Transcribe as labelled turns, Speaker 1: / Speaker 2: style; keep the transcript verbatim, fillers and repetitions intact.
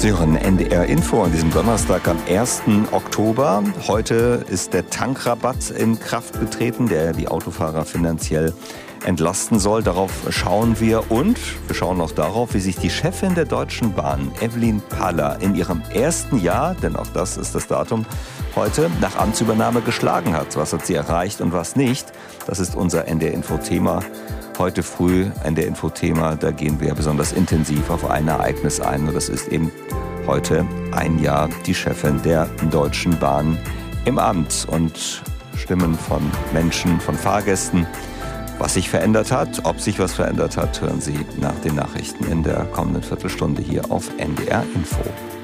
Speaker 1: Sie hören N D R Info an diesem Donnerstag am ersten Oktober. Heute ist der Tankrabatt in Kraft getreten, der die Autofahrer finanziell entlasten soll. Darauf schauen wir und wir schauen auch darauf, wie sich die Chefin der Deutschen Bahn, Evelyn Paller, in ihrem ersten Jahr, denn auch das ist das Datum heute, nach Amtsübernahme geschlagen hat. Was hat sie erreicht und was nicht? Das ist unser N D R Info-Thema. Heute früh N D R Info-Thema, da gehen wir besonders intensiv auf ein Ereignis ein. Und das ist eben heute ein Jahr die Chefin der Deutschen Bahn im Amt. Und Stimmen von Menschen, von Fahrgästen, was sich verändert hat, ob sich was verändert hat, hören Sie nach den Nachrichten in der kommenden Viertelstunde hier auf N D R Info.